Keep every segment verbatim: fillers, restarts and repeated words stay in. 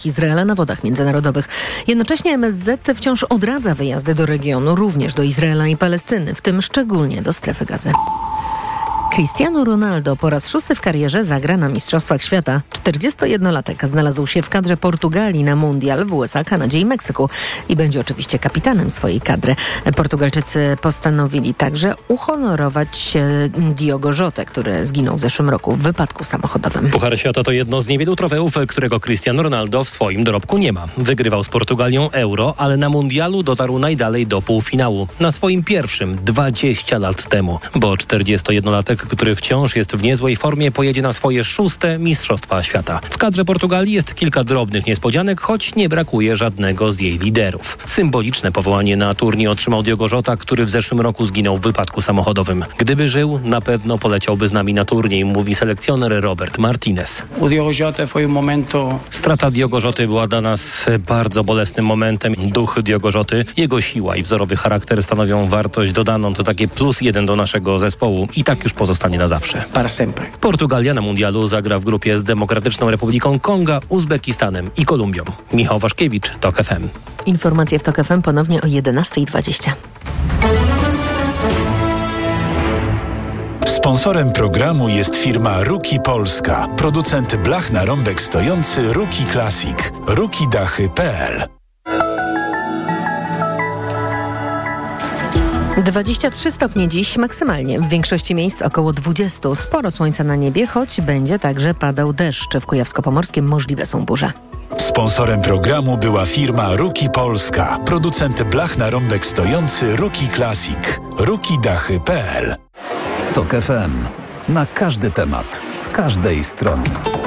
Izraela na wodach międzynarodowych. Jednocześnie M S Z wciąż odradza wyjazdy do regionu, również do Izraela i Palestyny, w tym szczególnie do strefy Gazy. Cristiano Ronaldo po raz szósty w karierze zagra na Mistrzostwach Świata. czterdziestojednolatek znalazł się w kadrze Portugalii na Mundial w U S A, Kanadzie i Meksyku i będzie oczywiście kapitanem swojej kadry. Portugalczycy postanowili także uhonorować Diogo Jotę, który zginął w zeszłym roku w wypadku samochodowym. Puchar Świata to jedno z niewielu trofeów, którego Cristiano Ronaldo w swoim dorobku nie ma. Wygrywał z Portugalią Euro, ale na Mundialu dotarł najdalej do półfinału. Na swoim pierwszym dwadzieścia lat temu, bo czterdziestojednolatek, który wciąż jest w niezłej formie, pojedzie na swoje szóste Mistrzostwa Świata. W kadrze Portugalii jest kilka drobnych niespodzianek, choć nie brakuje żadnego z jej liderów. Symboliczne powołanie na turniej otrzymał Diogo Jota, który w zeszłym roku zginął w wypadku samochodowym. Gdyby żył, na pewno poleciałby z nami na turniej, mówi selekcjoner Robert Martinez. Strata Diogo Joty była dla nas bardzo bolesnym momentem. Duch Diogo Joty, jego siła i wzorowy charakter stanowią wartość dodaną. To takie plus jeden do naszego zespołu i tak już pozostanie na zawsze. Portugalia na mundialu zagra w grupie z Demokratyczną Republiką Konga, Uzbekistanem i Kolumbią. Michał Waszkiewicz, TOK F M. Informacje w TOK F M ponownie o jedenasta dwadzieścia. Sponsorem programu jest firma Ruki Polska, producent blach na rąbek stojący Ruki Classic. ruki dachy kropka p l. dwadzieścia trzy stopnie dziś maksymalnie. W większości miejsc około dwadzieścia. Sporo słońca na niebie, choć będzie także padał deszcz. W Kujawsko-Pomorskim możliwe są burze. Sponsorem programu była firma Ruki Polska, producent blach na rąbek stojący Ruki Classic. ruki dachy kropka p l. TOK F M. Na każdy temat, z każdej strony.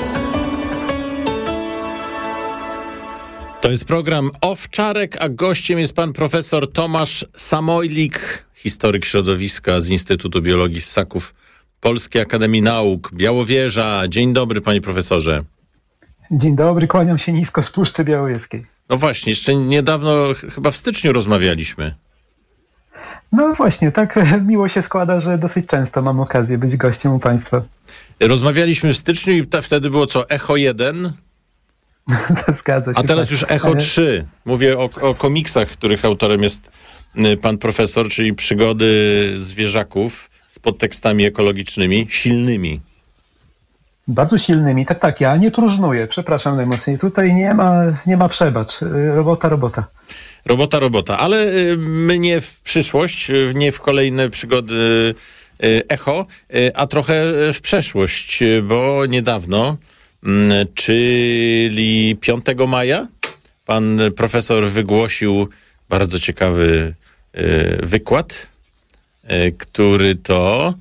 To jest program Owczarek, a gościem jest pan profesor Tomasz Samojlik, historyk środowiska z Instytutu Biologii Ssaków Polskiej Akademii Nauk, Białowieża. Dzień dobry, panie profesorze. Dzień dobry, kłaniam się nisko z Puszczy Białowieskiej. No właśnie, jeszcze niedawno, chyba w styczniu rozmawialiśmy. No właśnie, tak miło się składa, że dosyć często mam okazję być gościem u państwa. Rozmawialiśmy w styczniu i ta, wtedy było co, Echo jeden? Zgadza się. A teraz tak. już Echo trzy. Mówię o, o komiksach, których autorem jest pan profesor, czyli przygody zwierzaków z podtekstami ekologicznymi, silnymi. Bardzo silnymi, tak, tak. Ja nie próżnuję, przepraszam najmocniej. Tutaj nie ma, nie ma przebacz. Robota, robota. Robota, robota. Ale my nie w przyszłość, nie w kolejne przygody Echo, a trochę w przeszłość, bo niedawno, czyli piątego maja, pan profesor wygłosił bardzo ciekawy wykład, który to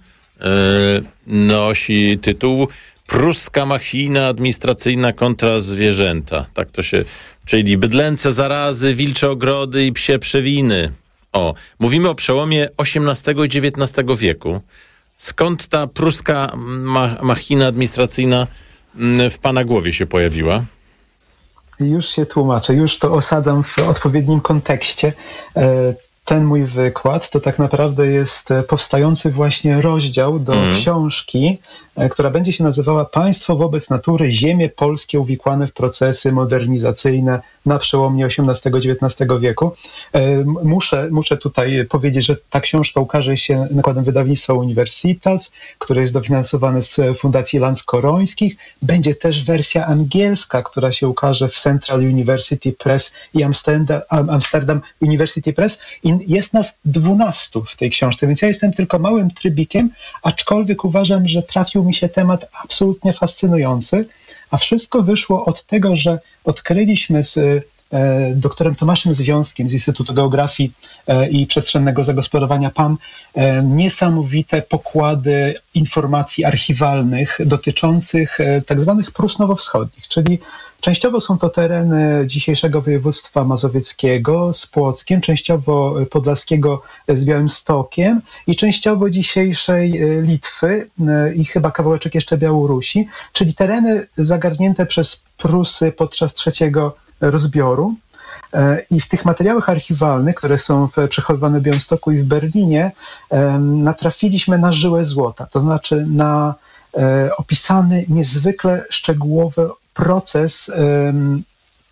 nosi tytuł Pruska machina administracyjna kontra zwierzęta. Tak to się, czyli bydlęce zarazy, wilcze ogrody i psie przewiny. O, mówimy o przełomie osiemnastego i dziewiętnastego wieku. Skąd ta pruska ma- machina administracyjna w pana głowie się pojawiła? Już się tłumaczę, już to osadzam w odpowiednim kontekście. Ten mój wykład to tak naprawdę jest powstający właśnie rozdział do mm. książki, która będzie się nazywała Państwo wobec natury, ziemie polskie uwikłane w procesy modernizacyjne na przełomie osiemnastego i dziewiętnastego wieku. Muszę, muszę tutaj powiedzieć, że ta książka ukaże się nakładem wydawnictwa Universitas, które jest dofinansowane z Fundacji Lanz Korońskich. Będzie też wersja angielska, która się ukaże w Central University Press i Amsterdam, Amsterdam University Press. I jest nas dwunastu w tej książce, więc ja jestem tylko małym trybikiem, aczkolwiek uważam, że trafił mi się temat absolutnie fascynujący, a wszystko wyszło od tego, że odkryliśmy z e, doktorem Tomaszem Związkiem z Instytutu Geografii e, i Przestrzennego Zagospodarowania P A M e, niesamowite pokłady informacji archiwalnych dotyczących e, tak zwanych Prus Nowowschodnich, czyli częściowo są to tereny dzisiejszego województwa mazowieckiego z Płockiem, częściowo podlaskiego z Białymstokiem i częściowo dzisiejszej Litwy i chyba kawałeczek jeszcze Białorusi, czyli tereny zagarnięte przez Prusy podczas trzeciego rozbioru. I w tych materiałach archiwalnych, które są przechowywane w Białymstoku i w Berlinie, natrafiliśmy na żyłę złota, to znaczy na opisany niezwykle szczegółowy proces um,